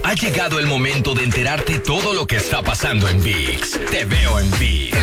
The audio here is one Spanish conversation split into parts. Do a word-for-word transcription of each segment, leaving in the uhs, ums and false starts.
Ha llegado el momento de enterarte todo lo que está pasando en ViX. Te veo en ViX.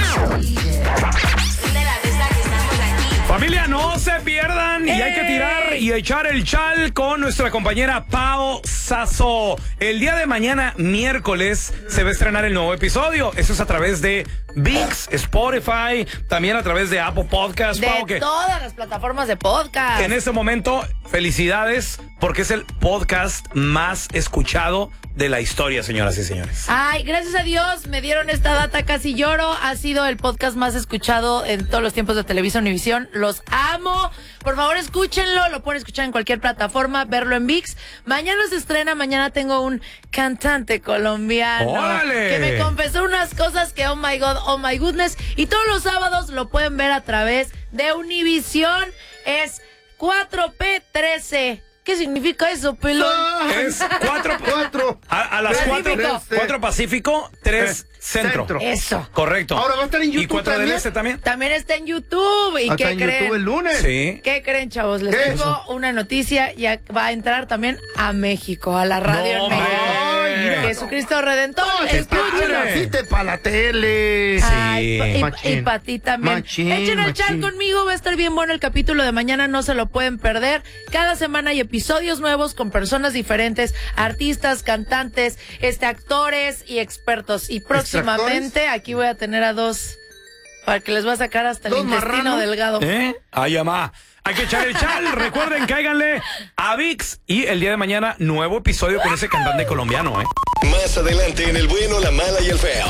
Familia, no se pierdan y hay que tirar y echar el chal con nuestra compañera Pao Sasso. El día de mañana, miércoles, se va a estrenar el nuevo episodio. Eso es a través de ViX, Spotify, también a través de Apple Podcasts. De Pao, que todas las plataformas de podcast. en este momento, felicidades porque es el podcast más escuchado de la historia, señoras y señores. Ay, gracias a Dios me dieron esta data, casi lloro. Ha sido el podcast más escuchado en todos los tiempos de Televisa Univisión. Los amo. Por favor, escúchenlo. Lo pueden escuchar en cualquier plataforma, verlo en ViX. Mañana se estrena. Mañana tengo un cantante colombiano. ¡Órale! Que me confesó unas cosas que, oh my God, oh my goodness. Y todos los sábados lo pueden ver a través de Univisión. Es cuatro P trece. ¿Qué significa eso, pelón? Es cuatro, Cuatro. A, a las Pacífico. cuatro, cuatro Pacífico, tres centro. Centro. Eso. Correcto. Ahora va a estar en YouTube ¿Y cuatro del también? este también? También está en YouTube. ¿Y Hasta qué en creen? YouTube el lunes. Sí. ¿Qué creen, chavos? Les ¿Qué? tengo una noticia. Ya va a entrar también a México, a la radio No, en México. hombre. Ay, mira. Jesucristo Redentor. padre. Así para la tele. Ay, pa- y, Machín. y para ti también. Machín, Echen el chat machín. conmigo, va a estar bien bueno el capítulo de mañana, no se lo pueden perder. Cada semana hay episodios nuevos con personas diferentes, artistas, cantantes, este, actores y expertos. Y próximamente aquí voy a tener a dos para que les voy a sacar hasta el ¿Dos intestino marranos? delgado. ¿Eh? Ay, amá. Hay que echar el chal. Recuerden, cáiganle a ViX. Y el día de mañana, nuevo episodio con ese cantante colombiano, ¿eh? Más adelante en El Bueno, la Mala y el Feo.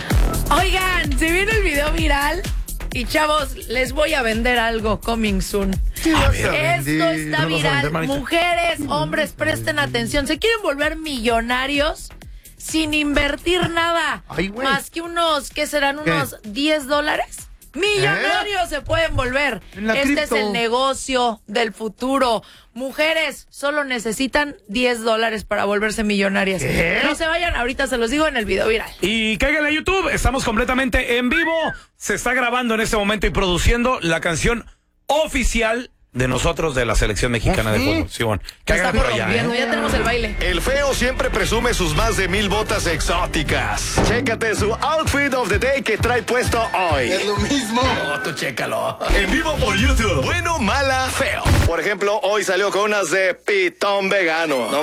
Oigan, se viene el video viral y chavos, les voy a vender algo coming soon. ¿Qué vas a Esto vender? está ¿No lo vas a viral. vender, manita? Mujeres, hombres, presten atención. ¿Se quieren volver millonarios sin invertir nada? Ay, güey. Más que unos, ¿qué serán? ¿Qué? ¿Unos diez dólares? Millonarios se pueden volver. En la Este cripto. es el negocio del futuro. Mujeres solo necesitan diez dólares para volverse millonarias. ¿Qué? No se vayan, ahorita se los digo en el video viral. Y cáiganle a YouTube. Estamos completamente en vivo. Se está grabando en este momento y produciendo la canción oficial de nosotros de la selección mexicana ¿Ah, de sí? fútbol. Sí, bueno. Ya está Cáiganle por allá, rompiendo, ¿eh? ya tenemos el baile. El Feo siempre presume sus más de mil botas exóticas. Chécate su outfit of the day que trae puesto hoy. Es lo mismo. Oh, tú chécalo. En vivo por YouTube. Bueno, mala, feo. Por ejemplo, hoy salió con unas de pitón vegano. No